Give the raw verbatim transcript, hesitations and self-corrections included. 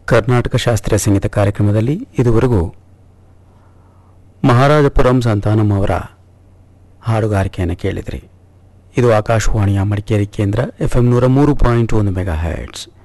ಕರ್ನಾಟಕ ಶಾಸ್ತ್ರೀಯ ಸಂಗೀತ ಕಾರ್ಯಕ್ರಮದಲ್ಲಿ ಇದುವರೆಗೂ ಮಹಾರಾಜಪುರಂ ಸಂತಾನಂ ಅವರ ಹಾಡುಗಾರಿಕೆಯನ್ನು ಕೇಳಿದ್ರಿ. ಇದು ಆಕಾಶವಾಣಿಯ ಮಡಿಕೇರಿ ಕೇಂದ್ರ ಎಫ್ ಎಂ ನೂರ ಮೂರು ಪಾಯಿಂಟ್ ಒಂದು ಮೆಗಾ ಹರ್ಟ್ಸ್.